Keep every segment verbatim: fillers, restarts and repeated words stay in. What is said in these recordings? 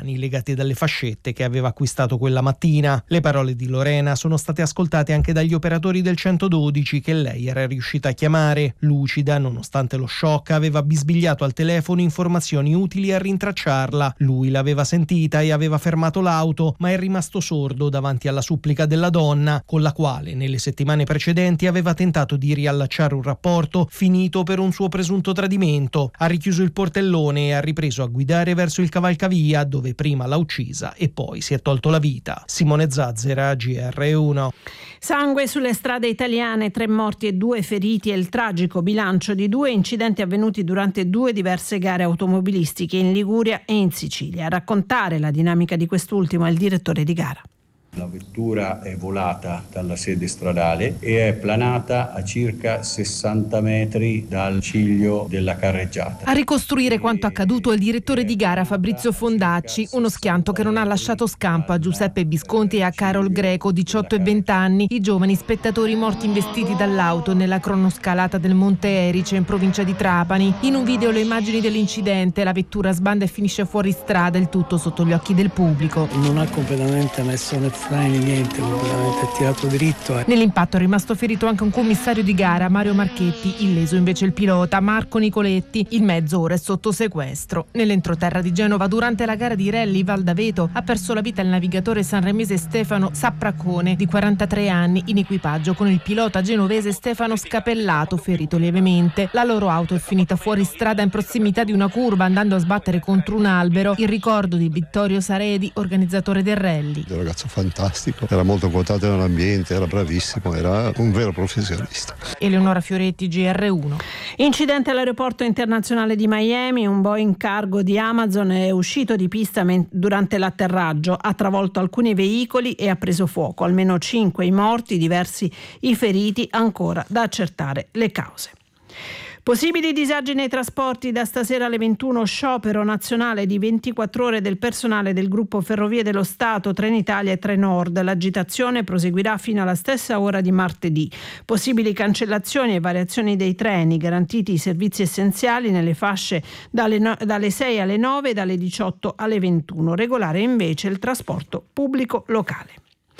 mani legati dalle fascette che aveva acquistato quella mattina. Le parole di Lorena sono state ascoltate anche dagli operatori del centododici che lei era riuscita a chiamare. Lucida, nonostante lo shock, aveva bisbigliato al telefono informazioni utili a rintracciarla. Lui l'aveva sentita e aveva fermato l'auto, ma è rimasto sordo davanti alla supplica della donna, con la quale nelle settimane precedenti aveva tentato di riallacciare un rapporto finito per un suo presunto tradimento. Ha richiuso il portellone e ha ripreso a guidare verso il cavalcavia, dove prima l'ha uccisa e poi si è tolto la vita. Simone Zazzera, G R uno. Sangue sulle strade italiane, tre morti e due feriti, è il tragico bilancio di due incidenti avvenuti durante due diverse gare automobilistiche in Liguria e in Sicilia. A raccontare la dinamica di quest'ultimo è il direttore di gara. La vettura è volata dalla sede stradale e è planata a circa sessanta metri dal ciglio della carreggiata. A ricostruire quanto accaduto è il direttore di gara Fabrizio Fondacci, uno schianto che non ha lasciato scampo a Giuseppe Visconti e a Carol Greco, diciotto e venti anni, i giovani spettatori morti investiti dall'auto nella cronoscalata del Monte Erice in provincia di Trapani. In un video le immagini dell'incidente, la vettura sbanda e finisce fuori strada, il tutto sotto gli occhi del pubblico. Non ha completamente messo né freni, niente, completamente tirato dritto. Eh. Nell'impatto è rimasto ferito anche un commissario di gara, Mario Marchetti, illeso invece il pilota Marco Nicoletti. Il mezzo ora è sotto sequestro. Nell'entroterra di Genova, durante la gara di rally Val d'Aveto, ha perso la vita il navigatore sanremese Stefano Sapracone, di quarantatré anni, in equipaggio con il pilota genovese Stefano Scapellato, ferito lievemente. La loro auto è finita fuori strada in prossimità di una curva, andando a sbattere contro un albero. Il ricordo di Vittorio Saredi, organizzatore del rally. Un ragazzo fantastico, era molto quotato nell'ambiente, era bravissimo, era un vero professionista. Eleonora Fioretti, G R uno. Incidente all'aeroporto internazionale di Miami, un Boeing cargo di Amazon è uscito di pista durante l'atterraggio, ha travolto alcuni veicoli e ha preso fuoco. Almeno cinque i morti, diversi i feriti, ancora da accertare le cause. Possibili disagi nei trasporti, da stasera alle ventuno sciopero nazionale di ventiquattro ore del personale del gruppo Ferrovie dello Stato, Trenitalia e Trenord. L'agitazione proseguirà fino alla stessa ora di martedì. Possibili cancellazioni e variazioni dei treni, garantiti i servizi essenziali nelle fasce dalle, no- dalle sei alle nove e dalle diciotto alle ventuno. Regolare invece il trasporto pubblico locale.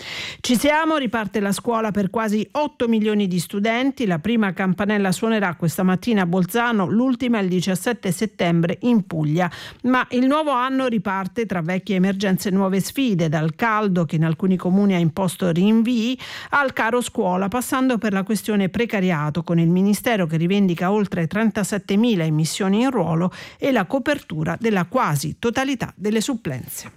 Ci siamo, riparte la scuola per quasi otto milioni di studenti. La prima campanella suonerà questa mattina a Bolzano, l'ultima il diciassette settembre in Puglia. Ma il nuovo anno riparte tra vecchie emergenze e nuove sfide, dal caldo che in alcuni comuni ha imposto rinvii al caro scuola, passando per la questione precariato, con il Ministero che rivendica oltre trentasettemila immissioni in ruolo e la copertura della quasi totalità delle supplenze.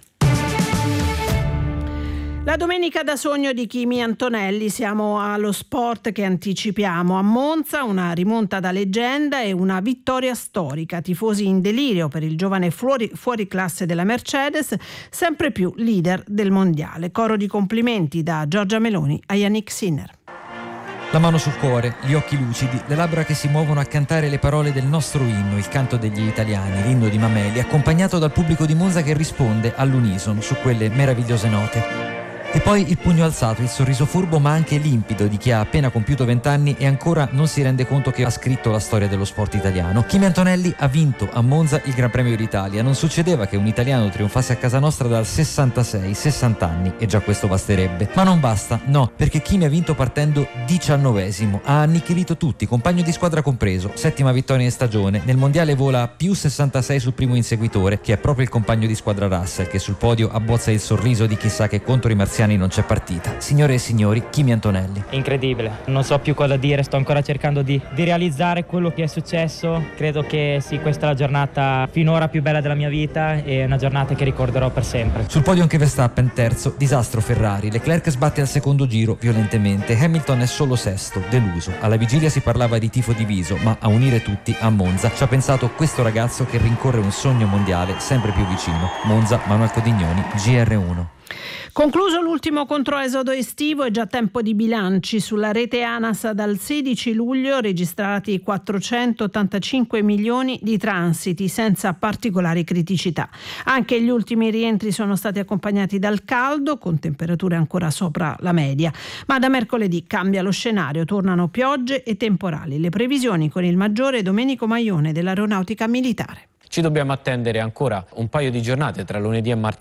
La domenica da sogno di Kimi Antonelli, siamo allo sport che anticipiamo. A Monza una rimonta da leggenda e una vittoria storica. Tifosi in delirio per il giovane fuori, fuori classe della Mercedes, sempre più leader del mondiale. Coro di complimenti da Giorgia Meloni a Yannick Sinner. La mano sul cuore, gli occhi lucidi, le labbra che si muovono a cantare le parole del nostro inno, il canto degli italiani, l'inno di Mameli, accompagnato dal pubblico di Monza che risponde all'unisono su quelle meravigliose note. E poi il pugno alzato, il sorriso furbo ma anche limpido di chi ha appena compiuto vent'anni e ancora non si rende conto che ha scritto la storia dello sport italiano. Kimi Antonelli ha vinto a Monza il Gran Premio d'Italia. Non succedeva che un italiano trionfasse a casa nostra dal sessantasei, sessanta anni, e già questo basterebbe. Ma non basta, no, perché Kimi ha vinto partendo diciannovesimo, ha annichilito tutti, compagno di squadra compreso. Settima vittoria in stagione, nel mondiale vola più sessantasei sul primo inseguitore, che è proprio il compagno di squadra Russell, che sul podio abbozza il sorriso di chi sa che contro i marziani non c'è partita. Signore e signori, Kimi Antonelli. Incredibile, non so più cosa dire, sto ancora cercando di, di realizzare quello che è successo. Credo che sì, questa è la giornata finora più bella della mia vita e una giornata che ricorderò per sempre. Sul podio anche Verstappen, terzo, disastro Ferrari. Leclerc sbatte al secondo giro violentemente, Hamilton è solo sesto, deluso. Alla vigilia si parlava di tifo diviso, ma a unire tutti a Monza ci ha pensato questo ragazzo che rincorre un sogno mondiale sempre più vicino. Monza, Manuel Codignoni, G R uno. Concluso l'ultimo controesodo estivo, è già tempo di bilanci. Sulla rete ANAS dal sedici luglio registrati quattrocentottantacinque milioni di transiti senza particolari criticità. Anche gli ultimi rientri sono stati accompagnati dal caldo, con temperature ancora sopra la media. Ma da mercoledì cambia lo scenario, tornano piogge e temporali. Le previsioni con il maggiore Domenico Maione dell'Aeronautica Militare. Ci dobbiamo attendere ancora un paio di giornate tra lunedì e martedì